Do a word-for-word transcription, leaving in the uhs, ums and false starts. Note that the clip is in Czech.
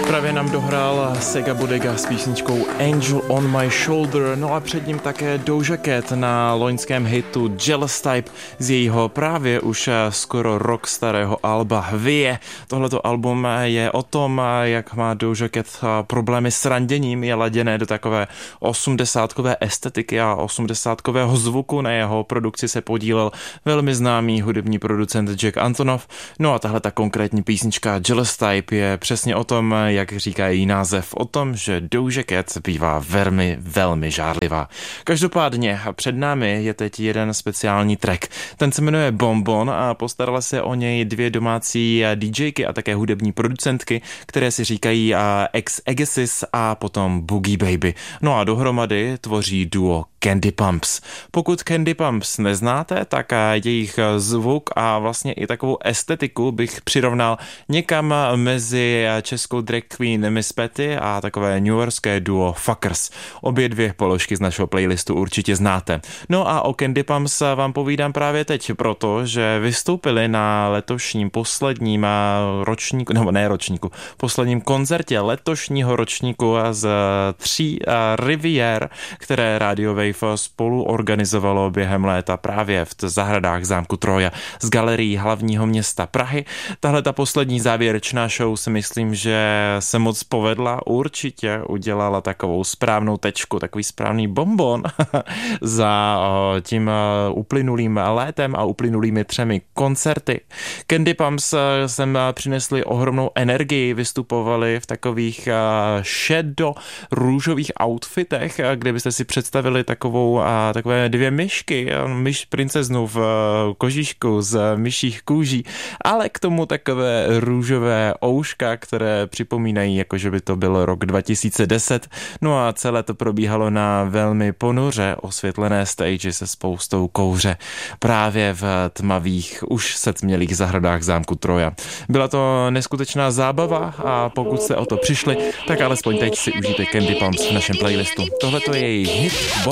Právě nám dohrál Sega Bodega s písničkou Angel on My Shoulder, no a před ním také Doja Cat na loňském hitu Jealous Type z jejího právě už skoro rok starého alba Vie. Tohleto album je o tom, jak má Doja Cat problémy s randěním, je laděné do takové osmdesátkové estetiky a osmdesátkového zvuku. Na jeho produkci se podílel velmi známý hudební producent Jack Antonoff. No a tahle ta konkrétní písnička Jealous Type je přesně o tom, jak říká její název, o tom, že Doja Cat bývá velmi, velmi žárlivá. Každopádně před námi je teď jeden speciální track. Ten se jmenuje Bonbon a postarala se o něj dvě domácí DJky a také hudební producentky, které si říkají Ex Agassiz a potom Boogie Baby. No a dohromady tvoří duo Candy Pumps. Pokud Candy Pumps neznáte, tak jejich zvuk a vlastně i takovou estetiku bych přirovnal někam mezi českou drag queen Miss Petty a takové newyorské duo Fuckers. Obě dvě položky z našeho playlistu určitě znáte. No a o Candy Pumps vám povídám právě teď, protože vystoupili na letošním posledním ročníku, nebo ne ročníku, posledním koncertě letošního ročníku z tří Rivier, které Radio Wave spolu organizovalo během léta právě v zahradách zámku Troja z galerií hlavního města Prahy. Tahle ta poslední závěrečná show si myslím, že se moc povedla, určitě udělala takovou správnou tečku, takový správný bonbon za tím uplynulým létem a uplynulými třemi koncerty. Candy Pumps sem přinesli ohromnou energii, vystupovali v takových šedo růžových outfitech, kde byste si představili takovou, takové dvě myšky, myš princeznu v kožíšku z myších kůží, ale k tomu takové růžové ouška, které připomínají, jako že by to byl rok dva tisíce deset. No a celé to probíhalo na velmi ponuře osvětlené stage se spoustou kouře právě v tmavých, už setmělých zahradách zámku Troja. Byla to neskutečná zábava a pokud jste o to přišli, tak alespoň teď si užijte Candy Pumps v našem playlistu. Tohle to je její hit